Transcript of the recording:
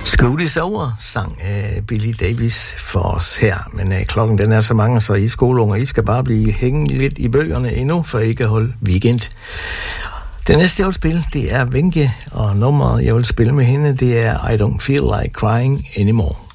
School is over, sang Billy Davis for os her. Men klokken den er så mange, så I skoleunger, I skal bare blive hængende lidt i bøgerne endnu, for ikke at holde weekend. Det næste, jeg vil spille, det er Wenche, og nummeret, jeg vil spille med hende, det er I Don't Feel Like Crying Anymore.